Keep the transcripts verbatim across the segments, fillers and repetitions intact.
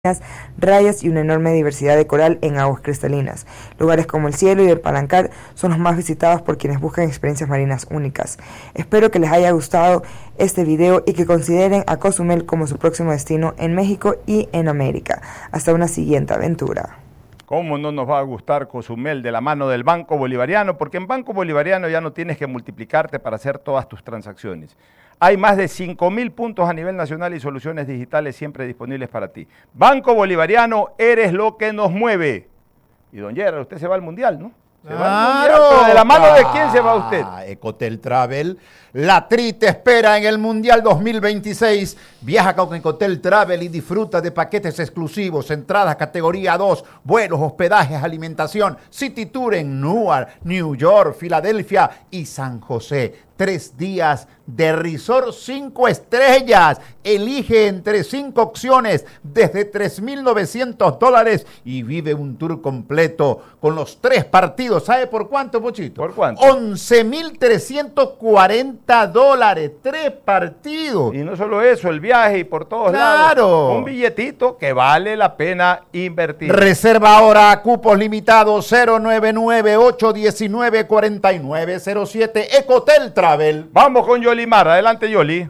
rayas y una enorme diversidad de coral en aguas cristalinas. Lugares como el Cielo y el Palancar son los más visitados por quienes buscan experiencias marinas únicas. Espero que les haya gustado este video y que consideren a Cozumel como su próximo destino en México y en América. Hasta una siguiente aventura. ¿Cómo no nos va a gustar Cozumel de la mano del Banco Bolivariano? Porque en Banco Bolivariano ya no tienes que multiplicarte para hacer todas tus transacciones. Hay más de cinco mil puntos a nivel nacional y soluciones digitales siempre disponibles para ti. Banco Bolivariano, eres lo que nos mueve. Y don Gerard, usted se va al Mundial, ¿no? Se ¡Claro! va al Mundial, pero ¿de la mano de quién se va usted? Ecotel Travel. La Tri te espera en el Mundial dos mil veintiséis. Viaja con Ecotel Travel y disfruta de paquetes exclusivos, entradas categoría dos, vuelos, hospedajes, alimentación, City Tour en Newark, New York, Filadelfia y San José. Tres días de resort cinco estrellas. Elige entre cinco opciones desde tres mil novecientos dólares y vive un tour completo con los tres partidos. ¿Sabe por cuánto, Pochito? ¿Por cuánto? once mil trescientos cuarenta dólares. Tres partidos. Y no solo eso, el viaje y por todos ¡Claro! lados. Un billetito que vale la pena invertir. Reserva ahora a cupos limitados cero nueve nueve, ocho uno nueve, cuatro nueve cero siete. Ecotel Travel. Vamos con Yolimar. Adelante, Yoli.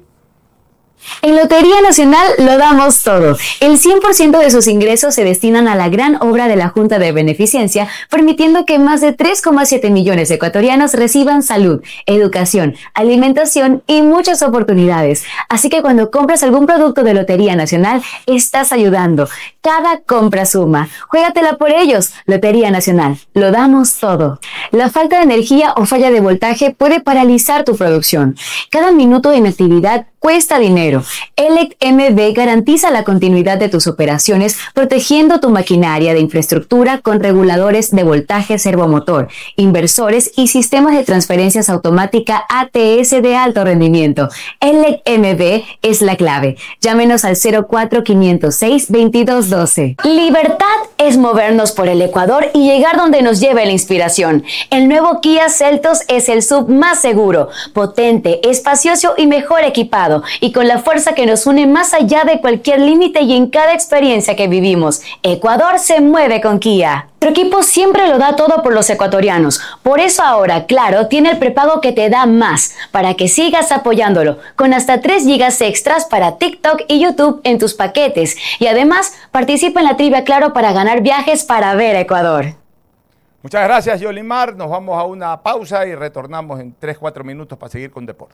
En Lotería Nacional lo damos todo. El cien por ciento de sus ingresos se destinan a la gran obra de la Junta de Beneficencia, permitiendo que más de tres coma siete millones de ecuatorianos reciban salud, educación, alimentación y muchas oportunidades. Así que cuando compras algún producto de Lotería Nacional, estás ayudando. Cada compra suma. Juégatela por ellos. Lotería Nacional. Lo damos todo. La falta de energía o falla de voltaje puede paralizar tu producción. Cada minuto de inactividad cuesta dinero. E L E C M B garantiza la continuidad de tus operaciones protegiendo tu maquinaria de infraestructura con reguladores de voltaje servomotor, inversores y sistemas de transferencias automática A T S de alto rendimiento. E L E C M B es la clave. Llámenos al cero cuatro, quinientos seis, veintidós doce. Libertad es movernos por el Ecuador y llegar donde nos lleve la inspiración. El nuevo Kia Seltos es el S U V más seguro, potente, espacioso y mejor equipado, y con la fuerza que nos une más allá de cualquier límite y en cada experiencia que vivimos. Ecuador se mueve con Kia. Nuestro equipo siempre lo da todo por los ecuatorianos. Por eso ahora, Claro, tiene el prepago que te da más, para que sigas apoyándolo, con hasta tres gigas extras para TikTok y YouTube en tus paquetes. Y además, participa en la trivia Claro para ganar viajes para ver a Ecuador. Muchas gracias, Yolimar. Nos vamos a una pausa y retornamos en tres, cuatro minutos para seguir con deporte.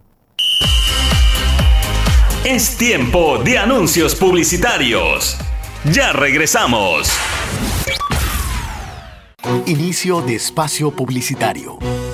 Es tiempo de anuncios publicitarios. Ya regresamos. Inicio de espacio publicitario.